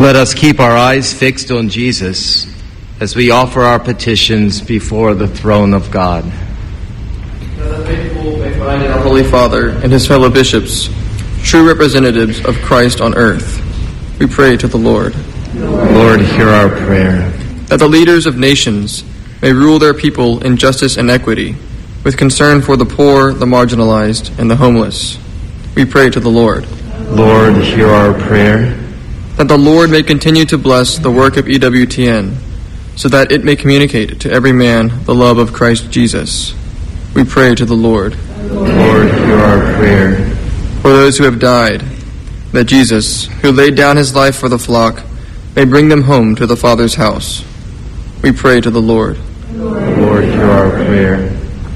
Let us keep our eyes fixed on Jesus as we offer our petitions before the throne of God. That the faithful may find in our Holy Father and his fellow bishops true representatives of Christ on earth, we pray to the Lord. Lord, hear our prayer. That the leaders of nations may rule their people in justice and equity, with concern for the poor, the marginalized, and the homeless, we pray to the Lord. Lord, hear our prayer. That the Lord may continue to bless the work of EWTN, so that it may communicate to every man the love of Christ Jesus, we pray to the Lord. Lord, hear our prayer. For those who have died, that Jesus, who laid down his life for the flock, may bring them home to the Father's house, we pray to the Lord. Lord, hear our prayer.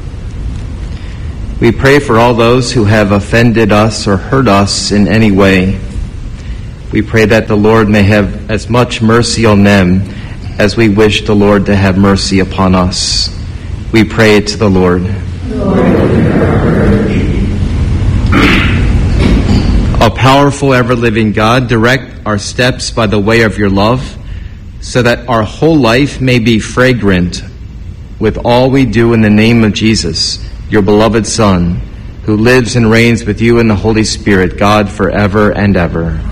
We pray for all those who have offended us or hurt us in any way. We pray that the Lord may have as much mercy on them as we wish the Lord to have mercy upon us. We pray to the Lord. O powerful, ever-living God, direct our steps by the way of your love, so that our whole life may be fragrant with all we do in the name of Jesus, your beloved Son, who lives and reigns with you in the Holy Spirit, God, forever and ever.